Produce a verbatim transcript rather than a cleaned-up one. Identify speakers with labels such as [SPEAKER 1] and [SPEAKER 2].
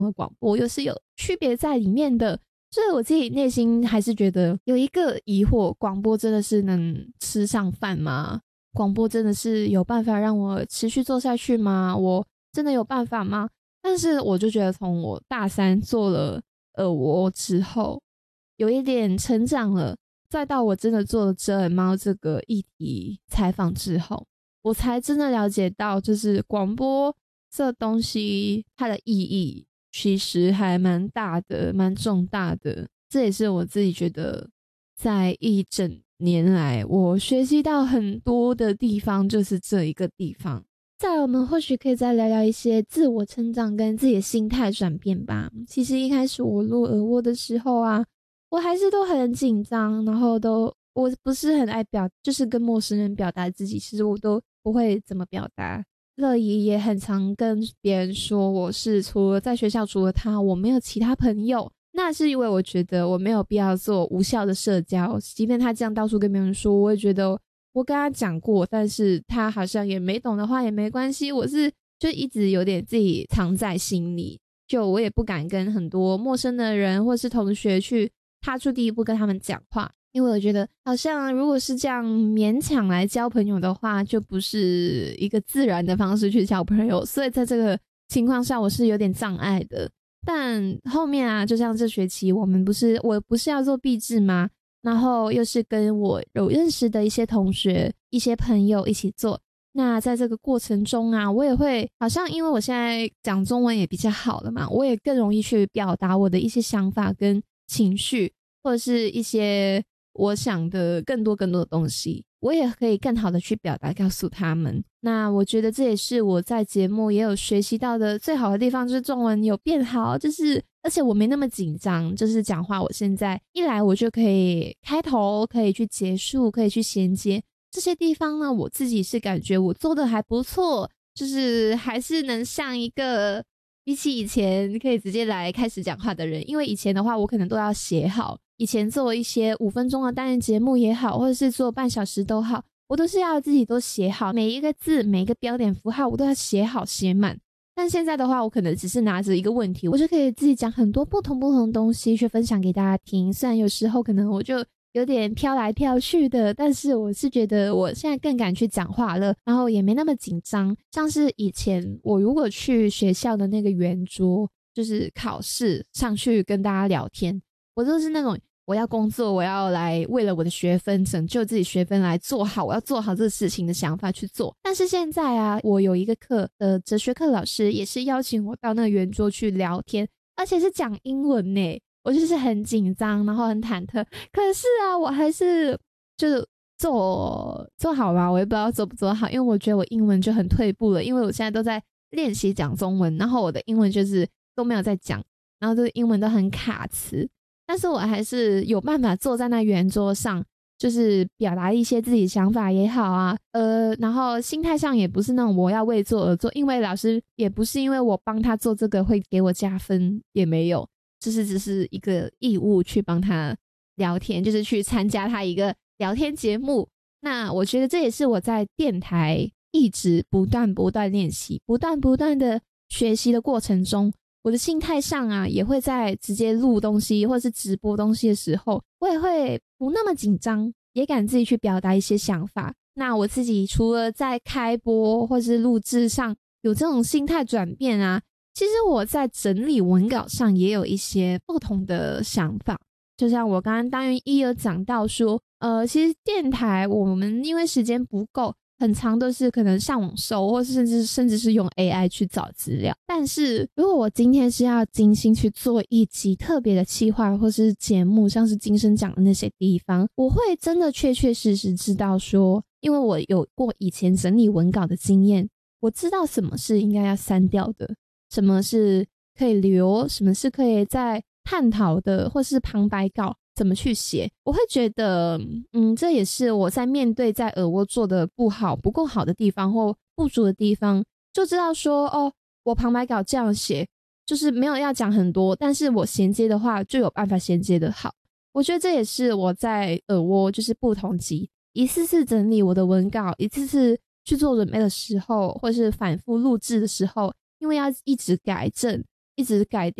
[SPEAKER 1] 的广播又是有区别在里面的。所以我自己内心还是觉得有一个疑惑，广播真的是能吃上饭吗？广播真的是有办法让我持续做下去吗？我真的有办法吗？但是我就觉得从我大三做了耳蜗之后有一点成长了，再到我真的做了折耳猫这个议题采访之后，我才真的了解到就是广播这东西它的意义其实还蛮大的，蛮重大的。这也是我自己觉得在一整年来我学习到很多的地方，就是这一个地方。再来我们或许可以再聊聊一些自我成长跟自己的心态转变吧。其实一开始我录耳蜗的时候啊，我还是都很紧张，然后都我不是很爱表，就是跟陌生人表达自己，其实我都不会怎么表达。乐怡也很常跟别人说我是除了在学校除了他我没有其他朋友，那是因为我觉得我没有必要做无效的社交，即便他这样到处跟别人说，我也觉得我跟他讲过，但是他好像也没懂的话也没关系，我是就一直有点自己藏在心里，就我也不敢跟很多陌生的人或是同学去踏出第一步跟他们讲话，因为我觉得好像如果是这样勉强来交朋友的话，就不是一个自然的方式去交朋友，所以在这个情况下我是有点障碍的。但后面啊，就像这学期我们不是我不是要做毕制吗？然后又是跟我有认识的一些同学一些朋友一起做，那在这个过程中啊，我也会好像因为我现在讲中文也比较好了嘛，我也更容易去表达我的一些想法跟情绪，或者是一些我想的更多更多的东西，我也可以更好的去表达告诉他们。那我觉得这也是我在节目也有学习到的最好的地方，就是中文有变好，就是而且我没那么紧张，就是讲话我现在一来我就可以开头，可以去结束，可以去衔接，这些地方呢我自己是感觉我做的还不错，就是还是能像一个比起以前可以直接来开始讲话的人，因为以前的话我可能都要写好，以前做一些五分钟的单人节目也好，或者是做半小时都好，我都是要自己都写好，每一个字每一个标点符号我都要写好写满。但现在的话我可能只是拿着一个问题，我就可以自己讲很多不同不同的东西去分享给大家听，虽然有时候可能我就有点飘来飘去的，但是我是觉得我现在更敢去讲话了，然后也没那么紧张。像是以前我如果去学校的那个圆桌，就是考试上去跟大家聊天，我都是那种我要工作，我要来为了我的学分拯救自己学分来做好，我要做好这个事情的想法去做。但是现在啊，我有一个课的哲学课老师也是邀请我到那个圆桌去聊天，而且是讲英文耶，我就是很紧张然后很忐忑，可是啊我还是就是做做好吧，我也不知道做不做好，因为我觉得我英文就很退步了，因为我现在都在练习讲中文，然后我的英文就是都没有在讲，然后这个英文都很卡词，但是我还是有办法坐在那圆桌上，就是表达一些自己想法也好啊，呃，然后心态上也不是那种我要为做而做，因为老师也不是因为我帮他做这个会给我加分，也没有，就是只是一个义务去帮他聊天，就是去参加他一个聊天节目。那我觉得这也是我在电台一直不断不断练习不断不断的学习的过程中，我的心态上啊也会在直接录东西或是直播东西的时候，我也会不那么紧张，也敢自己去表达一些想法。那我自己除了在开播或是录制上有这种心态转变啊，其实我在整理文稿上也有一些不同的想法。就像我刚刚单元一有讲到说，呃，其实电台我们因为时间不够，很常都是可能上网搜，或是甚至甚至是用 A I 去找资料。但是如果我今天是要精心去做一集特别的企划或是节目，像是金声讲的那些地方，我会真的确确实实知道说，因为我有过以前整理文稿的经验，我知道什么是应该要删掉的，什么是可以留，什么是可以再探讨的，或是旁白稿怎么去写。我会觉得嗯，这也是我在面对在耳蜗做的不好不够好的地方或不足的地方，就知道说哦，我旁白稿这样写就是没有要讲很多，但是我衔接的话就有办法衔接的好。我觉得这也是我在耳蜗就是不同集一次次整理我的文稿，一次次去做准备的时候，或是反复录制的时候，因为要一直改正一一直改